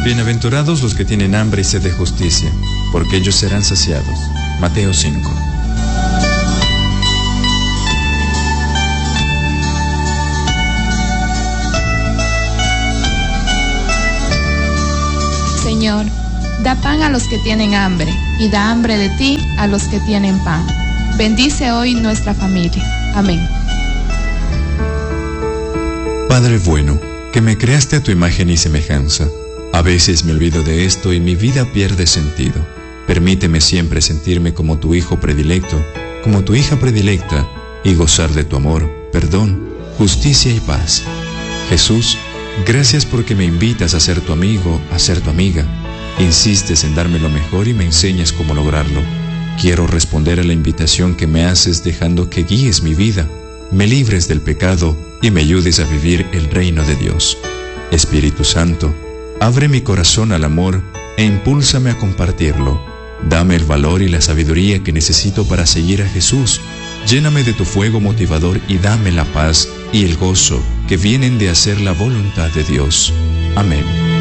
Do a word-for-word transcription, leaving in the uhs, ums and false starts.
Bienaventurados los que tienen hambre y sed de justicia, porque ellos serán saciados. Mateo cinco. Señor, da pan a los que tienen hambre, y da hambre de ti a los que tienen pan. Bendice hoy nuestra familia. Amén. Padre bueno, que me creaste a tu imagen y semejanza, a veces me olvido de esto y mi vida pierde sentido. Permíteme siempre sentirme como tu hijo predilecto, como tu hija predilecta, y gozar de tu amor, perdón, justicia y paz. Jesús, gracias porque me invitas a ser tu amigo, a ser tu amiga. Insistes en darme lo mejor y me enseñas cómo lograrlo. Quiero responder a la invitación que me haces dejando que guíes mi vida, me libres del pecado y me ayudes a vivir el reino de Dios. Espíritu Santo, abre mi corazón al amor e impúlsame a compartirlo. Dame el valor y la sabiduría que necesito para seguir a Jesús. Lléname de tu fuego motivador y dame la paz y el gozo que vienen de hacer la voluntad de Dios. Amén.